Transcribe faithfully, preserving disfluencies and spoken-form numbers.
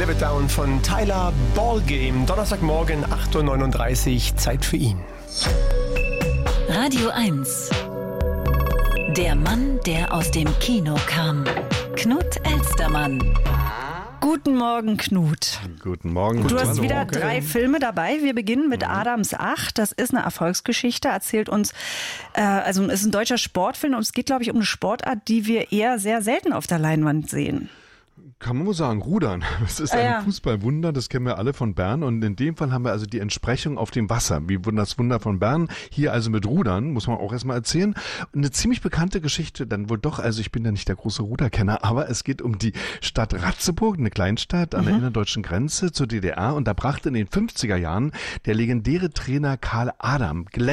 Live It Down von Tyler Ballgame. Donnerstagmorgen acht Uhr neununddreißig, Zeit für ihn. Radio eins. Der Mann, der aus dem Kino kam. Knut Elstermann. Guten Morgen, Knut. Guten Morgen. Du hast Hallo. wieder Okay. drei Filme dabei. Wir beginnen mit Adams Acht. Das ist eine Erfolgsgeschichte. Erzählt uns, äh, also es ist ein deutscher Sportfilm und es geht, glaube ich, um eine Sportart, die wir eher sehr selten auf der Leinwand sehen. Kann man wohl sagen, Rudern. Das ist Ah, ein ja. Fußballwunder, das kennen wir alle von Bern. Und in dem Fall haben wir also die Entsprechung auf dem Wasser, wie das Wunder von Bern. Hier also mit Rudern, muss man auch erstmal erzählen. Eine ziemlich bekannte Geschichte, dann wohl doch, also ich bin ja nicht der große Ruderkenner, aber es geht um die Stadt Ratzeburg, eine Kleinstadt an der innerdeutschen Grenze zur D D R. Und da brachte in den fünfziger Jahren der legendäre Trainer Karl Adam